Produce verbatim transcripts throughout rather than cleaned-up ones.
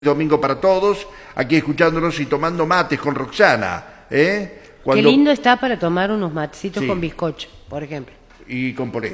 Domingo para todos, aquí escuchándonos y tomando mates con Roxana. ¿eh? Cuando... Qué lindo está para tomar unos matecitos sí. con bizcocho, por ejemplo. Y con poleo.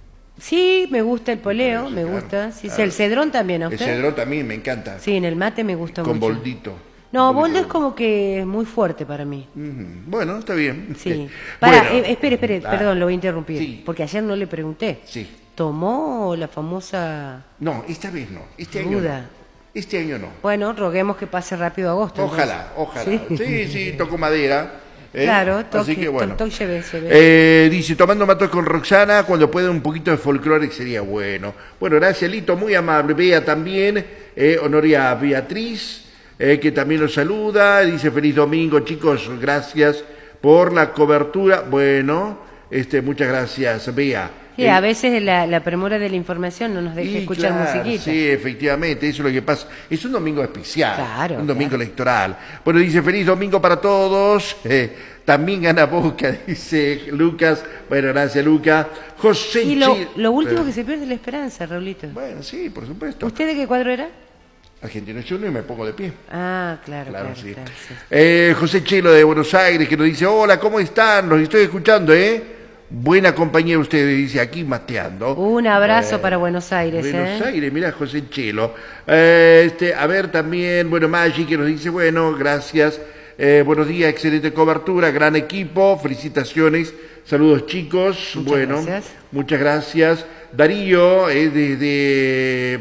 Sí, me gusta el poleo, Sí, me claro, gusta. Sí, claro. El cedrón también, ¿a usted? El cedrón también me encanta. Sí, en el mate me gusta con mucho. Con boldito. No, boldo, boldo es como que es muy fuerte para mí. Uh-huh. Bueno, está bien. Sí. Para, bueno, eh, espere, espere, ah, perdón, lo voy a interrumpir. Sí. Porque ayer no le pregunté. Sí. ¿Tomó la famosa No, esta vez no. Este año ruda? no. Este año no. Bueno, roguemos que pase rápido agosto. Ojalá, entonces. ojalá. Sí, sí, sí toco madera. ¿eh? Claro, toque, Así que bueno. to, to, lleve, lleve. Eh, dice, tomando matos con Roxana, cuando pueda un poquito de folclore sería bueno. Bueno, gracias Lito, muy amable. Bea también, eh, honoria a Beatriz, eh, que también nos saluda. Dice, feliz domingo, chicos, gracias por la cobertura. Bueno, este, muchas gracias, Bea. Sí, eh, a veces la, la premura de la información no nos deja y escuchar claro, musiquita. Sí, efectivamente, eso es lo que pasa. Es un domingo especial, Claro, un domingo claro. electoral. Bueno, dice, feliz domingo para todos. Eh, también gana Boca, dice Lucas. Bueno, gracias, Lucas. José Y lo, Chi- lo último eh, que se pierde es la esperanza, Raulito. Bueno, sí, por supuesto. ¿Usted de qué cuadro era? Argentino Junior y me pongo de pie. Ah, claro, Claro, claro. sí. claro, sí. Eh, José Chelo de Buenos Aires, que nos dice, hola, ¿cómo están? Los estoy escuchando, ¿eh? Buena compañía de ustedes, dice, aquí mateando. Un abrazo Eh, para Buenos Aires. Buenos ¿eh? Aires, mira, José Chelo. Eh, este, a ver también, bueno, Maggi que nos dice, bueno, gracias. Eh, buenos días, excelente cobertura, gran equipo, felicitaciones, saludos chicos. Muchas bueno, gracias. muchas gracias. Darío, eh, desde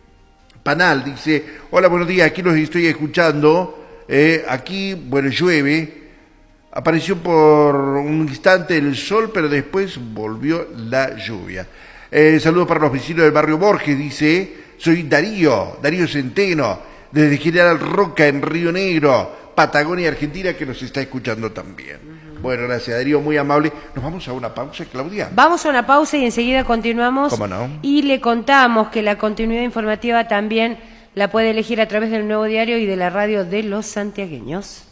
Panal, dice, hola, buenos días, aquí los estoy escuchando. Eh, aquí, bueno, llueve. Apareció por un instante el sol, pero después volvió la lluvia. Eh, saludos para los vecinos del barrio Borges, dice, soy Darío, Darío Centeno, desde General Roca en Río Negro, Patagonia, Argentina, que nos está escuchando también. Uh-huh. Bueno, gracias Darío, muy amable. Nos vamos a una pausa, Claudia. Vamos a una pausa y enseguida continuamos. ¿Cómo no? Y le contamos que la continuidad informativa también la puede elegir a través del Nuevo Diario y de la radio de los santiagueños.